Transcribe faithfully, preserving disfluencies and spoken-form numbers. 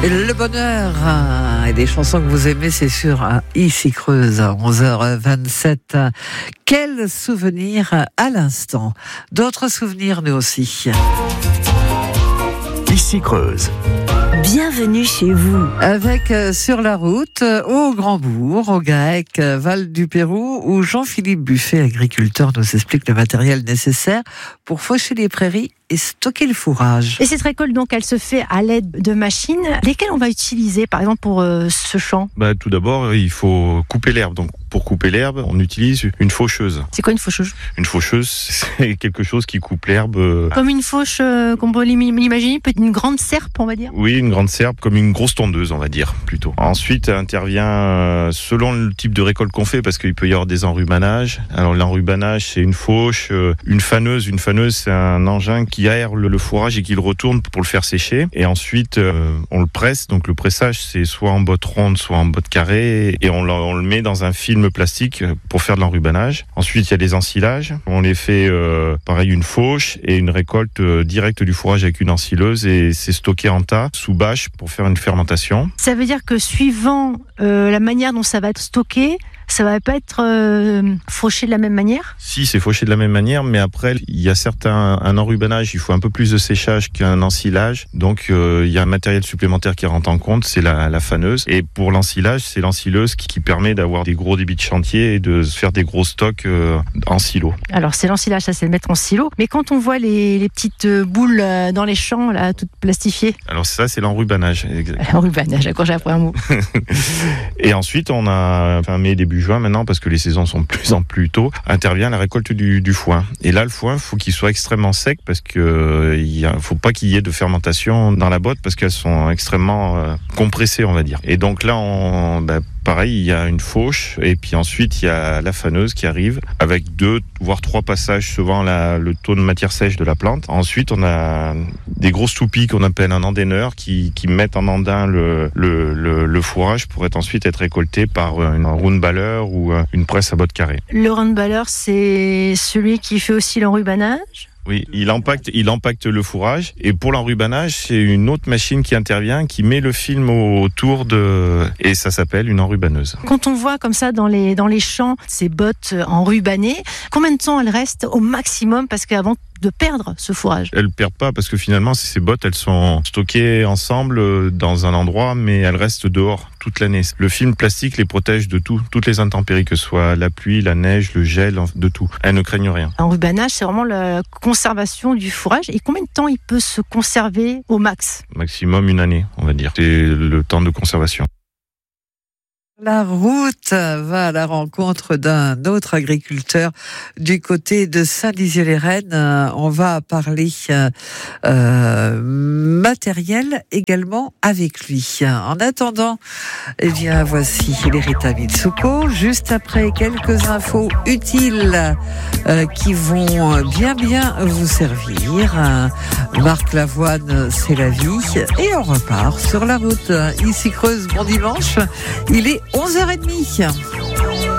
Le bonheur et des chansons que vous aimez, c'est sur Ici Creuse, onze heures vingt-sept. Quel souvenir à l'instant. D'autres souvenirs, nous aussi. Ici Creuse. Bienvenue chez vous. Avec euh, sur la route, euh, au Grand-Bourg, au Grec, euh, Val du Pérou, où Jean-Philippe Buffet, agriculteur, nous explique le matériel nécessaire pour faucher les prairies et stocker le fourrage. Et cette récolte, donc, elle se fait à l'aide de machines. Lesquelles on va utiliser, par exemple, pour euh, ce champ ? Bah, tout d'abord, il faut couper l'herbe. Donc, pour couper l'herbe, on utilise une faucheuse. C'est quoi une faucheuse ? Une faucheuse, c'est quelque chose qui coupe l'herbe. Euh... Comme une fauche, euh, qu'on peut l'imaginer, peut-être une grande serpe, on va dire ? Oui, une grande serpe, comme une grosse tondeuse, on va dire, plutôt. Ensuite, intervient, euh, selon le type de récolte qu'on fait, parce qu'il peut y avoir des enrubanages. Alors, l'enrubanage, c'est une fauche, euh, une faneuse. Une faneuse, c'est un engin qui aère le, le fourrage et qui le retourne pour le faire sécher. Et ensuite, euh, on le presse. Donc, le pressage, c'est soit en botte ronde, soit en botte carrée. Et on, on le met dans un film plastique pour faire de l'enrubanage. Ensuite, il y a des ensilages. On les fait, euh, pareil, une fauche et une récolte euh, directe du fourrage avec une ensileuse. Et c'est stocké en tas, sous bâche, pour faire une fermentation. Ça veut dire que suivant euh, la manière dont ça va être stocké, ça va pas être euh, fauché de la même manière ? Si, c'est fauché de la même manière, mais après, il y a certains, un enrubanage, il faut un peu plus de séchage qu'un ensilage. Donc, euh, il y a un matériel supplémentaire qui rentre en compte, c'est la, la faneuse. Et pour l'ensilage, c'est l'ensileuse qui, qui permet d'avoir des gros débits de chantier et de faire des gros stocks euh, en silo. Alors, c'est l'ensilage, ça c'est le mettre en silo. Mais quand on voit les, les petites boules dans les champs, là, toutes plastifiées. Alors, ça, c'est l'enrubanage. L'enrubanage, d'accord, j'ai appris un mot. Et ensuite, on a fin mai, début juin maintenant, parce que les saisons sont de plus en plus tôt, intervient la récolte du, du foin. Et là, le foin, il faut qu'il soit extrêmement sec, parce que euh, il y a, faut pas qu'il y ait de fermentation dans la botte, parce qu'elles sont extrêmement euh, compressées, on va dire. Et donc là, on, bah, pareil, il y a une fauche, et puis ensuite, il y a la faneuse qui arrive, avec deux, voire trois passages, suivant la, le taux de matière sèche de la plante. Ensuite, on a des grosses toupies qu'on appelle un andaineur, qui, qui mettent en andain le, le, le, le fourrage pour être ensuite être récolté par une roundballer ou une presse à botte carrée. Le roundballer, c'est celui qui fait aussi l'enrubanage ? Oui, il impacte, il impacte le fourrage. Et pour l'enrubanage, c'est une autre machine qui intervient, qui met le film autour de... Et ça s'appelle une enrubaneuse. Quand on voit comme ça dans les, dans les champs ces bottes enrubanées, combien de temps elles restent au maximum ? Parce qu'avant de perdre ce fourrage. Elles ne perdent pas parce que finalement, ces bottes, elles sont stockées ensemble dans un endroit, mais elles restent dehors toute l'année. Le film plastique les protège de tout, toutes les intempéries, que ce soit la pluie, la neige, le gel, de tout. Elles ne craignent rien. L'enrubanage, c'est vraiment la conservation du fourrage. Et combien de temps il peut se conserver au max ? Maximum une année, on va dire. C'est le temps de conservation. La route va à la rencontre d'un autre agriculteur du côté de Saint-Dizier-les-Rennes. On va parler euh, matériel également avec lui. En attendant, eh bien, voici l'Erita Mitsuko. Juste après quelques infos utiles euh, qui vont bien bien vous servir. Marc Lavoine, c'est la vie. Et on repart sur la route. Ici Creuse, bon dimanche. Il est onze heures trente.